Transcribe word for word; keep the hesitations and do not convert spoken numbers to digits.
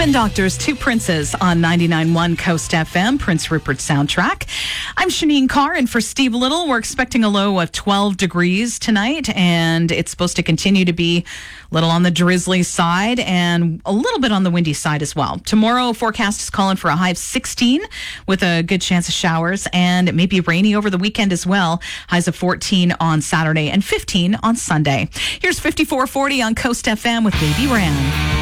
Spin Doctors, Two Princes on ninety-nine point one Coast F M, Prince Rupert soundtrack. I'm Shanine Carr, and for Steve Little, we're expecting a low of twelve degrees tonight, and it's supposed to continue to be a little on the drizzly side and a little bit on the windy side as well. Tomorrow, forecast is calling for a high of sixteen with a good chance of showers, and it may be rainy over the weekend as well. Highs of fourteen on Saturday and fifteen on Sunday. Here's fifty-four forty on Coast F M with Baby Ram.